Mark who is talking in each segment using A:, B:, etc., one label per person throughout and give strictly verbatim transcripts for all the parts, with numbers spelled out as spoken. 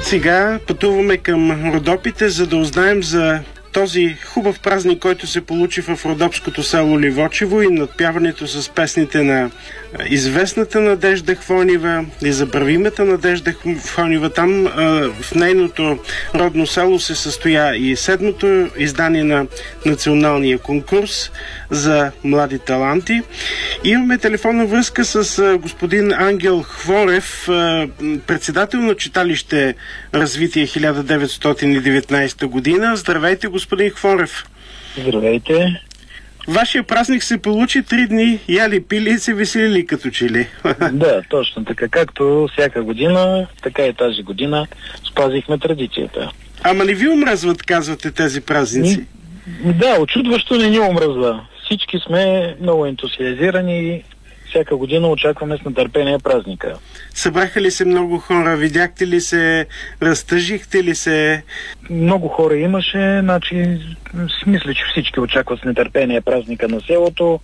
A: Сега пътуваме към Родопите, за да узнаем за този хубав празник, който се получи в родопското село Ливочево и надпяването с песните на известната Надежда Хвонева и забравимата Надежда Хвонева. Там в нейното родно село се състоя и седмото издание на националния конкурс за млади таланти. Имаме телефонна връзка с господин Ангел Хворев, председател на читалище Развитие хиляда деветстотин и деветнадесета година. Здравейте, господин Хворев.
B: Здравейте.
A: Вашия празник се получи три дни, яли, пили и се веселили като че ли.
B: Да, точно така. Както всяка година, така и тази година спазихме традицията.
A: Ама не ви омръзват, казвате, тези празници?
B: Да, очудващо не ни омръзва. Всички сме много ентусиазирани и всяка година очакваме с нетърпение празника.
A: Събраха ли се много хора? Видяхте ли се? Разтъжихте ли се?
B: Много хора имаше, значи мисля, че всички очакват с нетърпение празника на селото,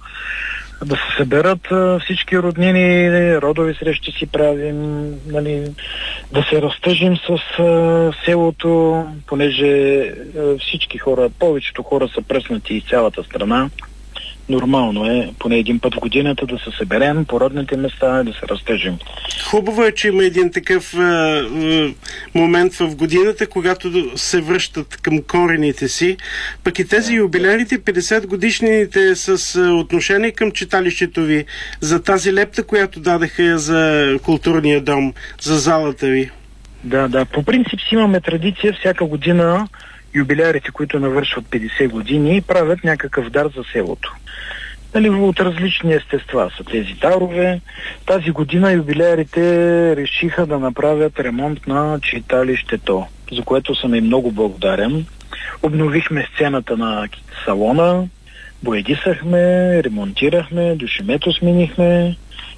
B: да се съберат всички роднини, родови срещи си правим, нали, да се разтъжим с а, селото, понеже а, всички хора, повечето хора са пръснати из цялата страна. Нормално е поне един път в годината да се съберем по родните места и да се разтежим.
A: Хубаво е, че има един такъв е, е, момент в годината, когато се връщат към корените си. Пък и тези юбилярите, петдесет годишнините с е, отношение към читалището ви, за тази лепта, която дадаха за културния дом, за залата ви.
B: Да, да. По принцип си имаме традиция всяка година юбилярите, които навършват петдесет години, правят някакъв дар за селото. Нали, от различни естества са тези дарове. Тази година юбилярите решиха да направят ремонт на читалището, за което съм им много благодарен. Обновихме сцената на салона, боядисахме, ремонтирахме, душемето сменихме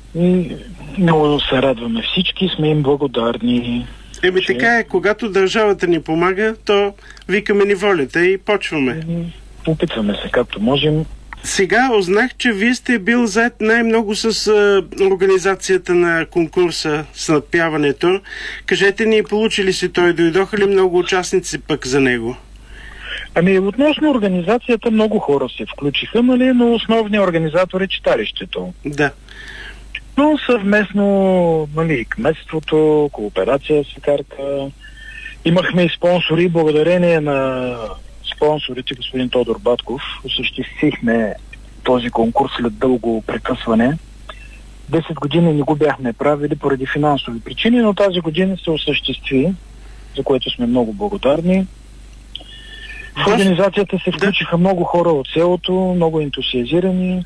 B: и много се радваме всички, сме им благодарни.
A: Еми че... така е, когато държавата ни помага, то викаме ни волята и почваме.
B: Опитваме се както можем.
A: Сега узнах, че вие сте бил заед най-много с а, организацията на конкурса с надпяването. Кажете ни, получили си той, дойдоха ли много участници пък за него?
B: Ами, относно организацията много хора се включиха, нали, но основният организатор е читалището.
A: Да.
B: Но съвместно, нали, кметството, кооперация Секарка, имахме и спонсори, благодарение на спонсорите, господин Тодор Батков, осъществихме този конкурс след дълго прекъсване. Десет години не го бяхме правили поради финансови причини, но тази година се осъществи, за което сме много благодарни. В организацията се включиха много хора от селото, много ентусиазирани.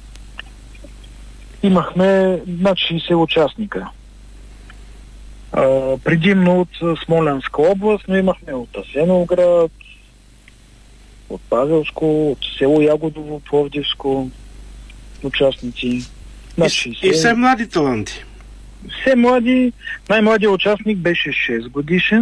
B: Имахме над шейсет участника. А, предимно от Смолянска област, но имахме от Асеновград, от Павелско, от село Ягодово, Пловдивско участници. Над шейсет.
A: И все млади таланти.
B: Все млади. Най-младият участник беше шест годишен.